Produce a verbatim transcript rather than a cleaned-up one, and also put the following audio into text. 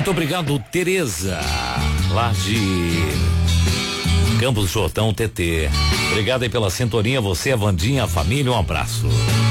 Muito obrigado, Tereza, lá de Campos Jordão, T T. Obrigado aí pela sintonia, você, a Vandinha, a família, um abraço.